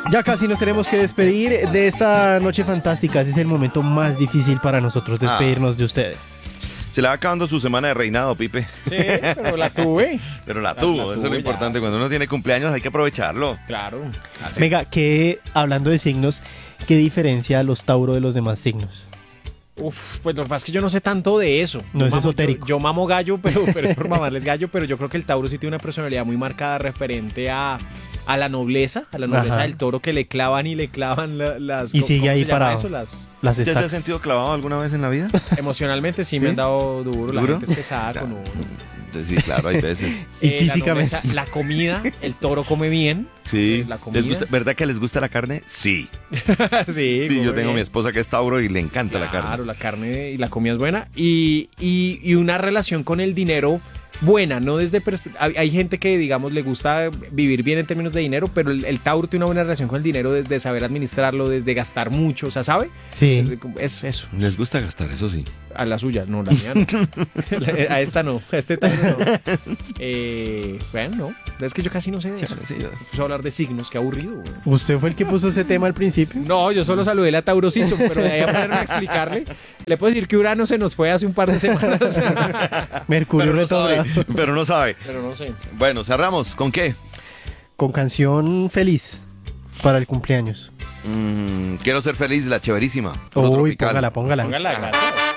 Ya casi nos tenemos que despedir de esta noche fantástica. Ese es el momento más difícil para nosotros, despedirnos de ustedes. Se le va acabando su semana de reinado, Pipe. Sí, pero la tuve. Pero la tuvo, eso es lo importante. Cuando uno tiene cumpleaños hay que aprovecharlo. Claro. Así. Venga, hablando de signos, ¿qué diferencia a los Tauro de los demás signos? Pues lo que pasa es que yo no sé tanto de eso. No es esotérico. Yo mamo gallo, pero es por mamarles gallo, pero yo creo que el Tauro sí tiene una personalidad muy marcada referente a la nobleza Ajá. del toro, que le clavan y le clavan las... Y sigue ¿cómo ahí se llama parado. eso? Las ¿Ya se ha estacas. sentido clavado alguna vez en la vida? Emocionalmente sí ¿Sí? me han dado duro, la ¿Duro? gente es pesada Claro. con uno. Sí, claro, hay veces. Y La físicamente. nobleza, la comida, el toro come bien. Sí. La comida. ¿Verdad que les gusta la carne? Sí. Sí, Sí, yo come tengo bien. mi esposa que es Tauro y le encanta la carne. Claro, la carne y la comida es buena. Y una relación con el dinero buena, no desde... Hay gente que, digamos, le gusta vivir bien en términos de dinero, pero el Tauro tiene una buena relación con el dinero desde saber administrarlo, desde gastar mucho, o sea, ¿sabe? Sí. Es eso. Les gusta gastar, eso sí. A la suya, no, la mía no. A esta no, a este Tauro no. Bueno, no, es que yo casi no sé de eso. Sí, Empezó a hablar de signos, qué aburrido, güey. ¿Usted fue el que puso ese tema al principio? No, yo solo saludé a Tauro Season, pero de ahí a ponerme a explicarle. Le puedo decir que Urano se nos fue hace un par de semanas. Mercurio retrogrado. Pero no sabe. Pero no sé. Bueno, cerramos. ¿Con qué? Con canción feliz para el cumpleaños. Quiero ser feliz, la chéverísima. Puro Uy, tropical. póngala. Póngala, gracias.